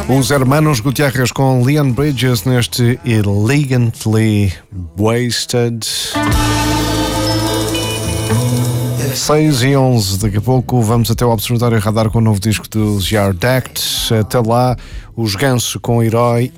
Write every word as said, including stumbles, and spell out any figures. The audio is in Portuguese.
Os Hermanos Gutierrez com Leon Bridges neste Elegantly Wasted. seis e onze, daqui a pouco vamos até o Observatório Radar com o novo disco dos Yard Act. Até lá, os Ganso com o Herói.